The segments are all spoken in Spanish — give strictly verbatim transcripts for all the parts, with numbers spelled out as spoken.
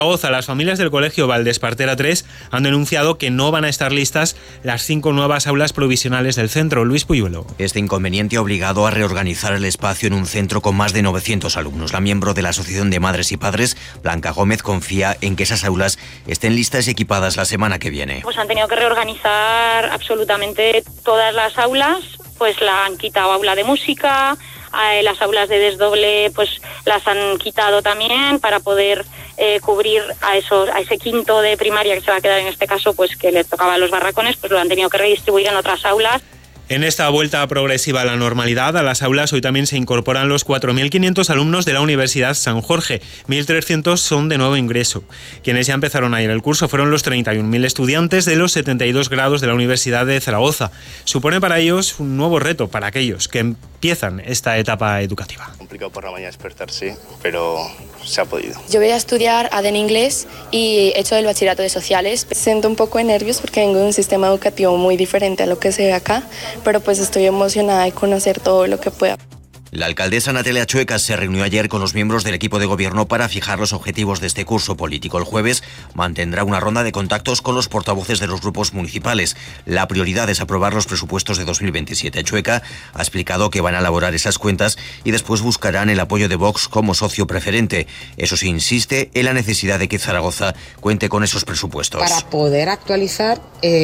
Las familias del colegio Valdespartera tres han denunciado que no van a estar listas las cinco nuevas aulas provisionales del centro. Luis Puyuelo. Este inconveniente ha obligado a reorganizar el espacio en un centro con más de novecientos alumnos. La miembro de la Asociación de Madres y Padres, Blanca Gómez, confía en que esas aulas estén listas y equipadas la semana que viene. Pues han tenido que reorganizar absolutamente todas las aulas, pues la han quitado aula de música, las aulas de desdoble pues las han quitado también para poder eh, cubrir a esos a ese quinto de primaria que se va a quedar en este caso, pues que le tocaba a los barracones, pues lo han tenido que redistribuir en otras aulas. En esta vuelta progresiva a la normalidad, a las aulas hoy también se incorporan los cuatro mil quinientos alumnos de la Universidad San Jorge. mil trescientos son de nuevo ingreso. Quienes ya empezaron ayer el curso fueron los treinta y un mil estudiantes de los setenta y dos grados de la Universidad de Zaragoza. Supone para ellos un nuevo reto, para aquellos que empiezan esta etapa educativa. Complicado por la mañana despertarse, pero se ha podido. Yo voy a estudiar A D E en inglés y he hecho el bachillerato de sociales. Siento un poco de nervios porque vengo de un sistema educativo muy diferente a lo que se ve acá, pero pues estoy emocionada de conocer todo lo que pueda. La alcaldesa Natalia Chuecas se reunió ayer con los miembros del equipo de gobierno para fijar los objetivos de este curso político. El jueves mantendrá una ronda de contactos con los portavoces de los grupos municipales. La prioridad es aprobar los presupuestos de dos mil veintisiete. Chueca ha explicado que van a elaborar esas cuentas y después buscarán el apoyo de Vox como socio preferente. Eso sí, insiste en la necesidad de que Zaragoza cuente con esos presupuestos. Para poder actualizar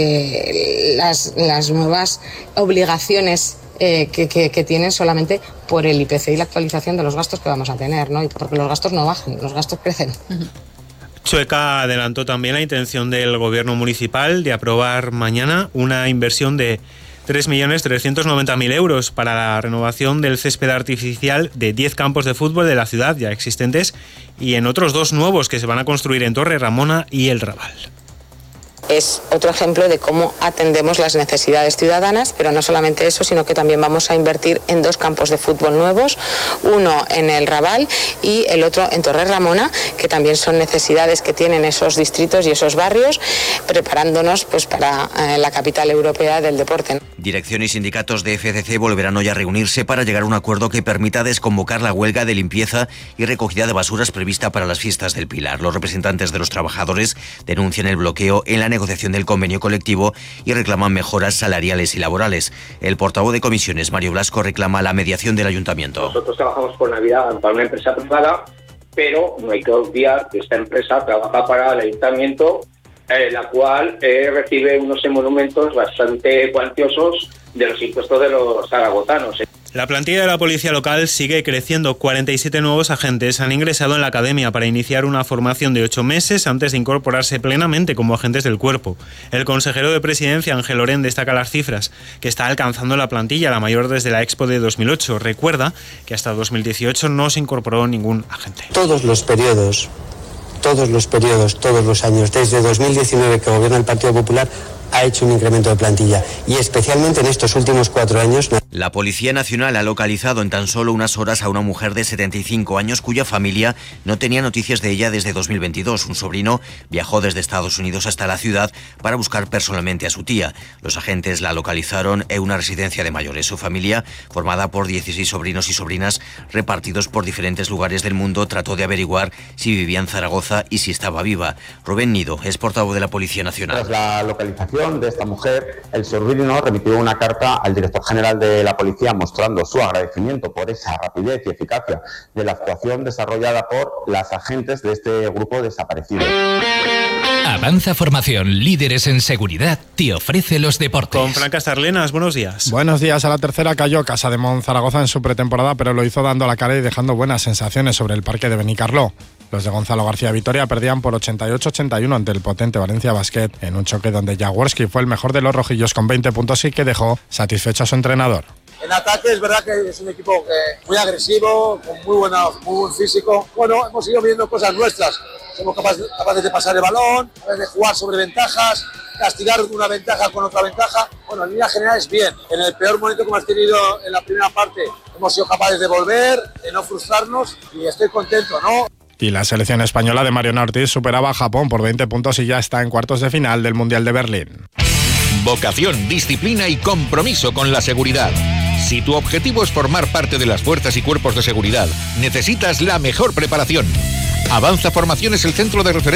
eh, las, las nuevas obligaciones Eh, que, que, que tienen solamente por el I P C y la actualización de los gastos que vamos a tener, ¿no? Y porque los gastos no bajan, los gastos crecen. Chueca adelantó también la intención del gobierno municipal de aprobar mañana una inversión de tres millones trescientos noventa mil euros para la renovación del césped artificial de diez campos de fútbol de la ciudad ya existentes y en otros dos nuevos que se van a construir en Torre Ramona y El Raval. Es otro ejemplo de cómo atendemos las necesidades ciudadanas, pero no solamente eso, sino que también vamos a invertir en dos campos de fútbol nuevos, uno en El Raval y el otro en Torre Ramona, que también son necesidades que tienen esos distritos y esos barrios, preparándonos pues para eh, la capital europea del deporte. Dirección y sindicatos de F C C volverán hoy a reunirse para llegar a un acuerdo que permita desconvocar la huelga de limpieza y recogida de basuras prevista para las fiestas del Pilar. Los representantes de los trabajadores denuncian el bloqueo en la negociación del convenio colectivo y reclaman mejoras salariales y laborales. El portavoz de comisiones, Mario Blasco, reclama la mediación del ayuntamiento. Nosotros trabajamos por Navidad para una empresa privada, pero no hay que olvidar que esta empresa trabaja para el ayuntamiento, eh, la cual eh, recibe unos emolumentos bastante cuantiosos de los impuestos de los zaragozanos. La plantilla de la policía local sigue creciendo. cuarenta y siete nuevos agentes han ingresado en la academia para iniciar una formación de ocho meses antes de incorporarse plenamente como agentes del cuerpo. El consejero de Presidencia, Ángel Lorén, destaca las cifras que está alcanzando la plantilla, la mayor desde la Expo de dos mil ocho. Recuerda que hasta dos mil dieciocho no se incorporó ningún agente. Todos los periodos, todos los periodos, todos los años, desde dos mil diecinueve que gobierna el Partido Popular, ha hecho un incremento de plantilla y especialmente en estos últimos cuatro años. La Policía Nacional ha localizado en tan solo unas horas a una mujer de setenta y cinco años cuya familia no tenía noticias de ella desde dos mil veintidós. Un sobrino viajó desde Estados Unidos hasta la ciudad para buscar personalmente a su tía. Los agentes la localizaron en una residencia de mayores. Su familia, formada por dieciséis sobrinos y sobrinas repartidos por diferentes lugares del mundo, trató de averiguar si vivía en Zaragoza y si estaba viva. Rubén Nido es portavoz de la Policía Nacional. Tras la localización de esta mujer, el sobrino remitió una carta al director general de la policía mostrando su agradecimiento por esa rapidez y eficacia de la actuación desarrollada por las agentes de este grupo desaparecido. Avanza Formación, líderes en seguridad, te ofrece los deportes. Con Fran Castarlenas, buenos días. Buenos días. A la tercera cayó Casa de Monzaragoza en su pretemporada, pero lo hizo dando la cara y dejando buenas sensaciones sobre el parque de Benicarló. Los de Gonzalo García Vitoria perdían por ochenta y ocho a ochenta y uno ante el potente Valencia Basket, en un choque donde Jaworski fue el mejor de los rojillos con veinte puntos y que dejó satisfecho a su entrenador. En ataque es verdad que es un equipo que muy agresivo, con muy, buena, muy buen físico. Bueno, hemos ido viendo cosas nuestras. Somos capaces, capaces de pasar el balón, de jugar sobre ventajas, castigar una ventaja con otra ventaja. Bueno, en línea general es bien. En el peor momento que hemos tenido en la primera parte hemos sido capaces de volver, de no frustrarnos y estoy contento, ¿no? Y la selección española de Mariano Ortiz superaba a Japón por veinte puntos y ya está en cuartos de final del Mundial de Berlín. Vocación, disciplina y compromiso con la seguridad. Si tu objetivo es formar parte de las fuerzas y cuerpos de seguridad, necesitas la mejor preparación. Avanza Formación es el centro de referencia